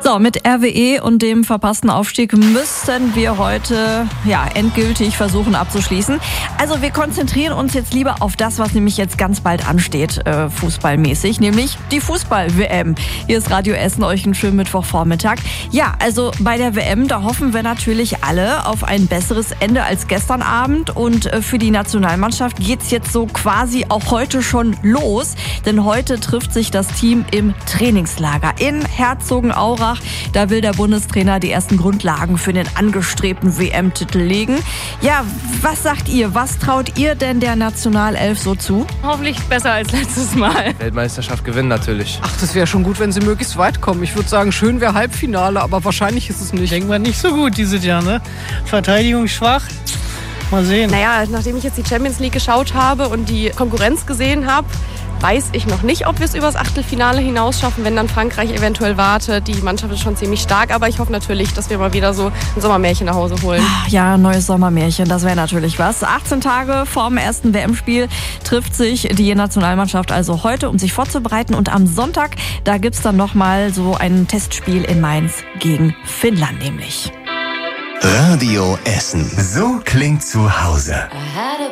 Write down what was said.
So, mit RWE und dem verpassten Aufstieg müssten wir heute endgültig versuchen abzuschließen. Also wir konzentrieren uns jetzt lieber auf das, was nämlich jetzt ganz bald ansteht, fußballmäßig, nämlich die Fußball-WM. Hier ist Radio Essen, euch einen schönen Mittwochvormittag. Ja, also bei der WM, da hoffen wir natürlich alle auf ein besseres Ende als gestern Abend. Und für die Nationalmannschaft geht's jetzt so quasi auch heute schon los. Denn heute trifft sich das Team im Trainingslager in Herzogenaurach. Da will der Bundestrainer die ersten Grundlagen für den angestrebten WM-Titel legen. Ja, was sagt ihr? Was traut ihr denn der Nationalelf so zu? Hoffentlich besser als letztes Mal. Weltmeisterschaft gewinnen natürlich. Ach, das wäre schon gut, wenn sie möglichst weit kommen. Ich würde sagen, schön wäre Halbfinale, aber wahrscheinlich ist es nicht. Denken wir nicht so gut dieses Jahr, ne? Verteidigung schwach. Mal sehen. Naja, nachdem ich jetzt die Champions League geschaut habe und die Konkurrenz gesehen habe, weiß ich noch nicht, ob wir es übers Achtelfinale hinaus schaffen, wenn dann Frankreich eventuell wartet. Die Mannschaft ist schon ziemlich stark, aber ich hoffe natürlich, dass wir mal wieder so ein Sommermärchen nach Hause holen. Ja, ein neues Sommermärchen, das wäre natürlich was. 18 Tage vorm ersten WM-Spiel trifft sich die Nationalmannschaft also heute, um sich vorzubereiten. Und am Sonntag, da gibt's dann nochmal so ein Testspiel in Mainz gegen Finnland nämlich. Radio Essen. So klingt zu Hause.